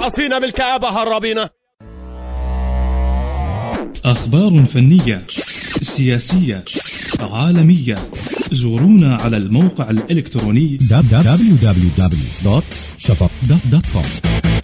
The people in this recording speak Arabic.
مفعصين بالكآبة هربينا. أخبار فنية، سياسية، عالمية. زورونا على الموقع الإلكتروني www.shafaq.com.